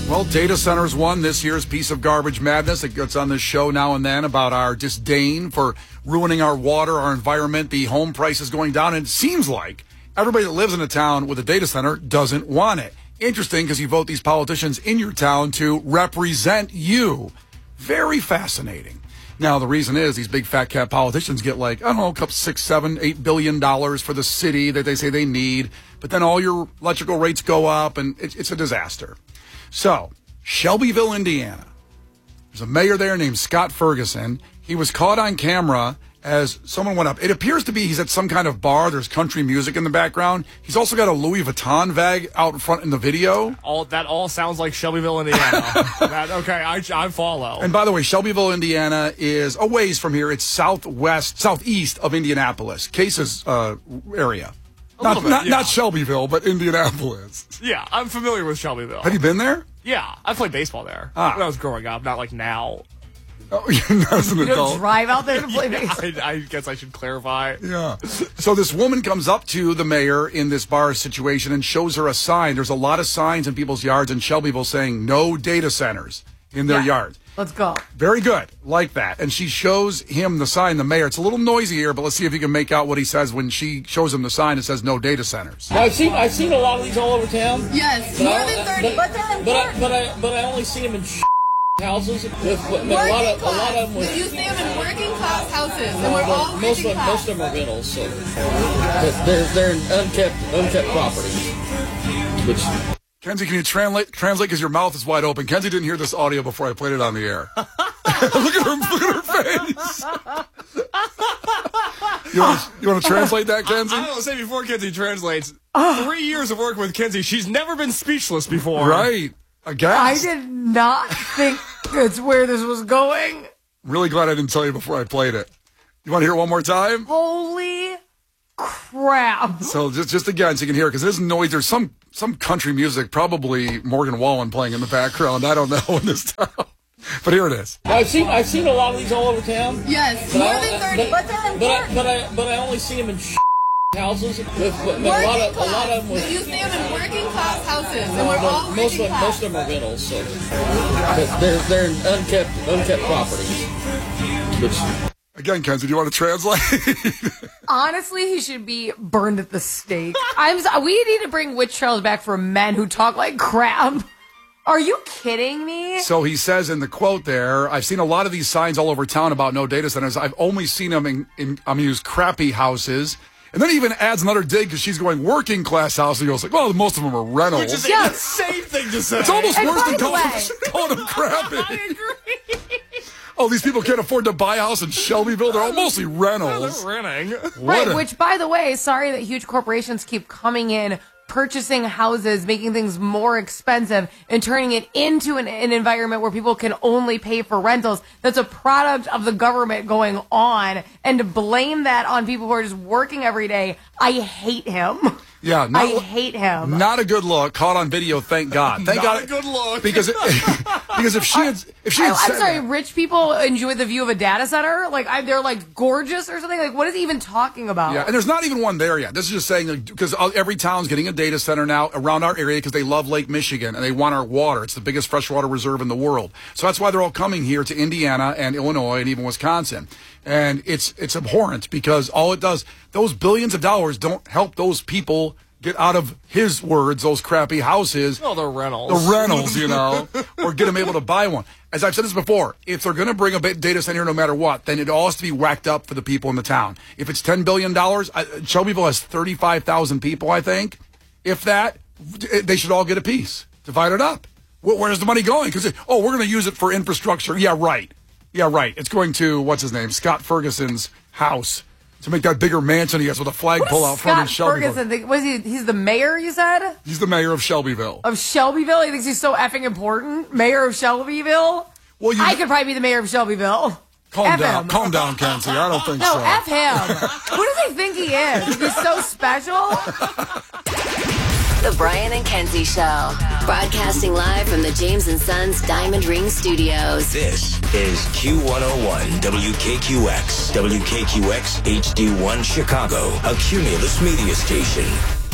Well, data centers won this year's Piece of Garbage Madness. It gets on this show now and then about our disdain for ruining our water, our environment, the home prices going down. And it seems like everybody that lives in a town with a data center doesn't want it. Interesting, because you vote these politicians in your town to represent you. Very fascinating. Now, the reason is these big fat cat politicians get like, I don't know, a couple, $6, $7, $8 billion for the city that they say they need. But then all your electrical rates go up, and it's a disaster. So, Shelbyville, Indiana. There's a mayor there named Scott Ferguson. He was caught on camera as someone went up. It appears to be he's at some kind of bar. There's country music in the background. He's also got a Louis Vuitton bag out in front in the video. That all sounds like Shelbyville, Indiana. I follow. And by the way, Shelbyville, Indiana is a ways from here. It's southeast of Indianapolis. Case's area. Not Shelbyville, but Indianapolis. Yeah, I'm familiar with Shelbyville. Have you been there? Yeah, I played baseball there when I was growing up, not like now. Oh, as an you adult. don't drive out there to play baseball. I guess I should clarify. Yeah. So this woman comes up to the mayor in this bar situation and shows her a sign. There's a lot of signs in people's yards in Shelbyville saying no data centers in their yards. Let's go. Very good. Like that. And she shows him the sign, the mayor. It's a little noisy here, but let's see if you can make out what he says when she shows him the sign that says no data centers. Now, I've seen a lot of these all over town. Yes, more than 30, but they're important. But I only see them in houses. With a Working lot of class. them with. You see them in working class houses, and we're all most working class. of them are rentals, so they're unkept properties. Which. Kenzie, can you translate? Because your mouth is wide open. Kenzie didn't hear this audio before I played it on the air. Look at her face. You want to translate that, Kenzie? I will say before Kenzie translates, 3 years of working with Kenzie, she's never been speechless before. Right. I guess. I did not think that's where this was going. Really glad I didn't tell you before I played it. You want to hear it one more time? Holy crap. So just again, so you can hear it, because there's noise. There's some country music, probably Morgan Wallen playing in the background. I don't know in this town. But here it is. Now, I've seen a lot of these all over town. Yes, more than 30, but they're important. But I only see them in houses. With a Working lot of class. them with. You see them in working class houses, and we're all most working class. of them are rentals, so they're unkept properties. Which. Again, Kenzie, do you want to translate? Honestly, he should be burned at the stake. We need to bring witch trials back for men who talk like crap. Are you kidding me? So he says in the quote there, I've seen a lot of these signs all over town about no data centers. I've only seen them in I'm going to use crappy houses. And then he even adds another dig because she's going working class house. And he goes like, well, most of them are rentals. Which is an insane thing to say. It's almost And worse by than the calling them crappy. I agree. Oh, these people can't afford to buy a house in Shelbyville. They're all mostly rentals. They're renting. Right, which, by the way, sorry that huge corporations keep coming in, purchasing houses, making things more expensive, and turning it into an environment where people can only pay for rentals. That's a product of the government going on. And to blame that on people who are just working every day, I hate him. Yeah, I hate him. Not a good look. Caught on video, thank God. Thank God. Not a good look. Because if she had I'm said sorry, that- rich people enjoy the view of a data center? Like, they're, like, gorgeous or something? Like, what is he even talking about? Yeah, and there's not even one there yet. This is just saying, because every town's getting a data center now around our area because they love Lake Michigan and they want our water. It's the biggest freshwater reserve in the world. So that's why they're all coming here to Indiana and Illinois and even Wisconsin. And it's abhorrent because all it does, those billions of dollars don't help those people get out of his words, those crappy houses. Oh, they're rentals. The rentals, or get them able to buy one. As I've said this before, if they're going to bring a data center no matter what, then it all has to be whacked up for the people in the town. If it's $10 billion, Shelbyville has 35,000 people, I think. If that, they should all get a piece. Divide it up. Where's the money going? Because, we're going to use it for infrastructure. Yeah, right. It's going to, what's his name, Scott Ferguson's house. To make that bigger mansion he has with a flagpole out front in Shelbyville. Ferguson, he's the mayor, you said? He's the mayor of Shelbyville. Of Shelbyville? He thinks he's so effing important? Mayor of Shelbyville? Well, I could probably be the mayor of Shelbyville. Calm down, Kenzie. I don't think so. No, F him. Who does he think he is? He's so special? The Brian and Kenzie Show. Broadcasting live from the James & Sons Diamond Ring Studios. This is Q101 WKQX. WKQX HD1 Chicago. A Cumulus media station.